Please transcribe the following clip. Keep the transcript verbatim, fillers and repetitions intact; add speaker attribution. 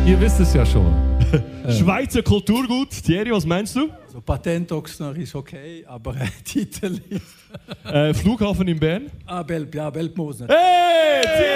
Speaker 1: Ihr wisst es ja schon. Schweizer Kulturgut. Thierry, was meinst du?
Speaker 2: Also Patentochsner ist okay, aber äh, Titel ist...
Speaker 1: Äh, Flughafen in Bern.
Speaker 2: Ah, Belp, ja, Belpmoosner.
Speaker 1: Hey!